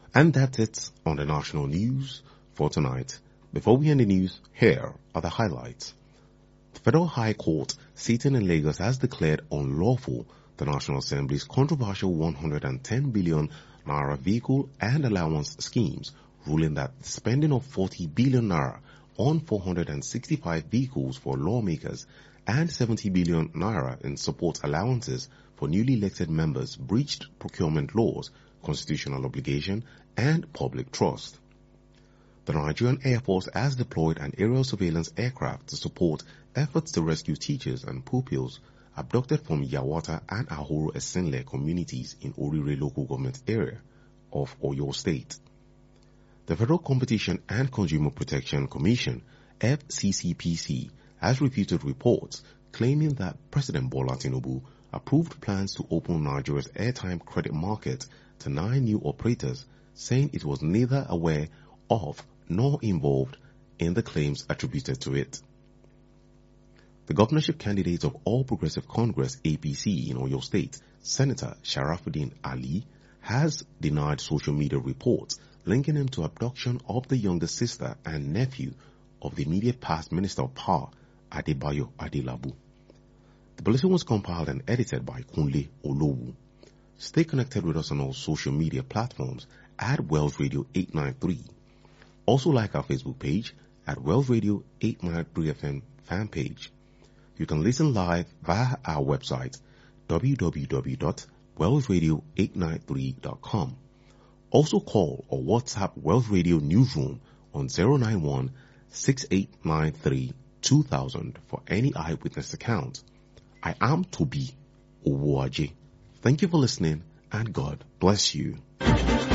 And that's it on the national news for tonight. Before we end the news, here are the highlights. The Federal High Court sitting in Lagos has declared unlawful the National Assembly's controversial 110 billion naira vehicle and allowance schemes, ruling that the spending of 40 billion naira on 465 vehicles for lawmakers and 70 billion naira in support allowances for newly elected members breached procurement laws, constitutional obligation, and public trust. The Nigerian Air Force has deployed an aerial surveillance aircraft to support efforts to rescue teachers and pupils abducted from Yawata and Ahoro Esinle communities in Orire local government area of Oyo State. The Federal Competition and Consumer Protection Commission, FCCPC, has refuted reports claiming that President Bola Tinubu approved plans to open Nigeria's airtime credit market to 9 new operators, saying it was neither aware of nor involved in the claims attributed to it. The governorship candidate of All Progressive Congress APC in Oyo State, Senator Sharafuddin Ali, has denied social media reports linking him to abduction of the younger sister and nephew of the immediate past Minister of Power, Adebayo Adelabu. The bulletin was compiled and edited by Kunle Olowu. Stay connected with us on all social media platforms at Wells Radio 893. Also like our Facebook page at Wells Radio 893 FM fan page. You can listen live via our website www.wellsradio893.com. Also call or WhatsApp Wells Radio Newsroom on 091 6893 2000 for any eyewitness account. I am Toby Owoaje. Thank you for listening and God bless you.